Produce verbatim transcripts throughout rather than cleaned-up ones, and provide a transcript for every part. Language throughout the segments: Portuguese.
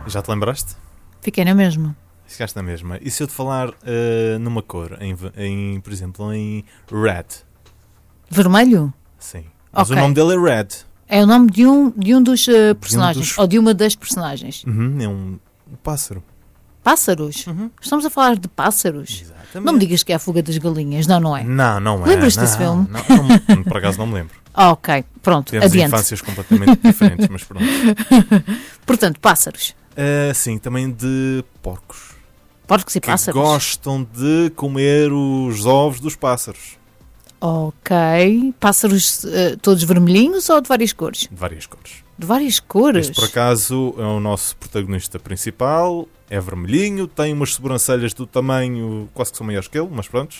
Já te lembraste? Fiquei na mesma. Ficaste na mesma. E se eu te falar uh, numa cor, em, em, por exemplo, em red? Vermelho? Sim. Mas Ok. o nome dele é Red. É o nome de um, de um dos uh, personagens, dos- ou de uma das personagens. Uhum, é um, um pássaro. Pássaros? Uhum. Estamos a falar de pássaros? Exatamente. Não me digas que é a Fuga das Galinhas, não, não é? Não, não é. Lembras-te não, desse filme? Não, não, por acaso não me lembro. Ah, ok, pronto, Tivemos adiante. infâncias completamente diferentes, mas pronto. Portanto, pássaros. Uh, sim, também de porcos. Porcos e Que pássaros. gostam de comer os ovos dos pássaros. Ok. Pássaros uh, todos vermelhinhos ou de várias cores? De várias cores. De várias cores? Este, por acaso, é o nosso protagonista principal. É vermelhinho, tem umas sobrancelhas do tamanho quase que são maiores que ele, mas prontos.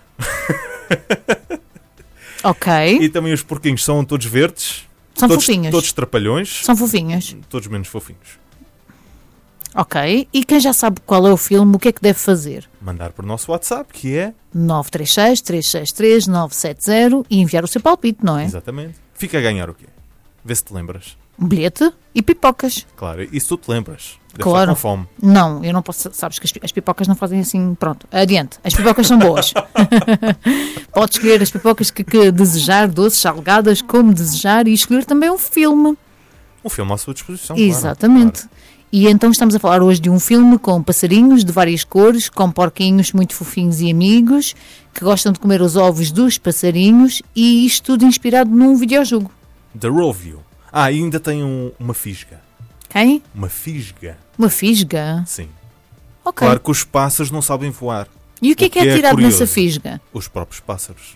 Ok. E também os porquinhos são todos verdes. São todos, fofinhos. Todos trapalhões. São fofinhos. Todos menos fofinhos. Ok. E quem já sabe qual é o filme, o que é que deve fazer? Mandar para o nosso WhatsApp, que é... nove três seis, três seis três, nove sete zero e enviar o seu palpite, não é? Exatamente. Fica a ganhar o quê? Vê se te lembras. Um bilhete e pipocas. Claro, e se tu te lembras. Deve Claro. estar com fome. Não, eu não posso. Sabes que as, pi- as pipocas não fazem assim. Pronto, adiante. As pipocas são boas. Podes escolher as pipocas que, que desejar, doces, salgadas, como desejar, e escolher também um filme. Um filme à sua disposição, claro, Exatamente. claro. E então estamos a falar hoje de um filme com passarinhos de várias cores, com porquinhos muito fofinhos e amigos, que gostam de comer os ovos dos passarinhos, e isto tudo inspirado num videojogo. The Rovio. Ah, e ainda tem um- uma fisga. Quem? Uma fisga. Uma fisga? Sim. Ok. Claro que os pássaros não sabem voar. E o que é o que é que é tirado curioso. nessa fisga? Os próprios pássaros.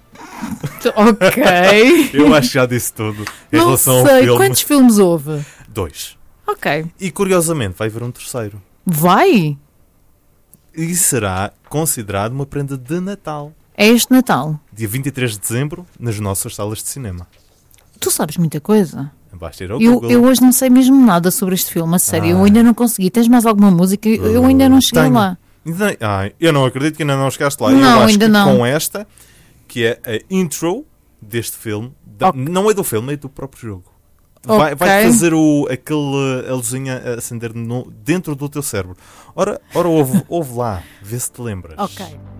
Ok. Eu acho que já disse tudo em Não relação ao sei, filme. quantos filmes houve? Dois. Ok. E curiosamente vai haver um terceiro. Vai? E será considerado uma prenda de Natal. É este Natal. Dia vinte e três de dezembro, nas nossas salas de cinema. Tu sabes muita coisa. Basta ir ao Eu, Google. eu hoje não sei mesmo nada sobre este filme, a sério. Eu Ah. ainda não consegui. Tens mais alguma música? Eu ainda não cheguei Tenho. lá. Ainda- ah, eu não acredito que ainda não chegaste lá. Não, eu acho ainda que não. com esta, que é a intro deste filme, da- Ok. não é do filme, é do próprio jogo. Vai, Ok. vai fazer o, aquele, a luzinha a acender no- dentro do teu cérebro. Ora, ora ouve, ouve lá, vê se te lembras. Ok.